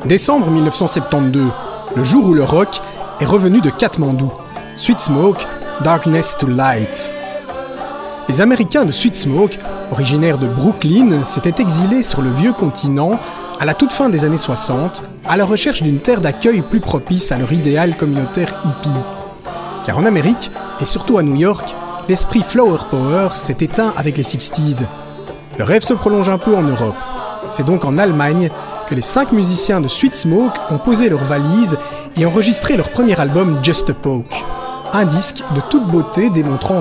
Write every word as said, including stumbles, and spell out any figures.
Décembre mille neuf cent soixante-douze, le jour où le rock est revenu de Katmandou. Sweet Smoke, Darkness to Light. Les Américains de Sweet Smoke, originaires de Brooklyn, s'étaient exilés sur le vieux continent à la toute fin des années soixante, à la recherche d'une terre d'accueil plus propice à leur idéal communautaire hippie. Car en Amérique, et surtout à New York, l'esprit Flower Power s'est éteint avec les sixties. Le rêve se prolonge un peu en Europe. C'est donc en Allemagne que les cinq musiciens de Sweet Smoke ont posé leurs valises et enregistré leur premier album Just a Poke. Un disque de toute beauté démontrant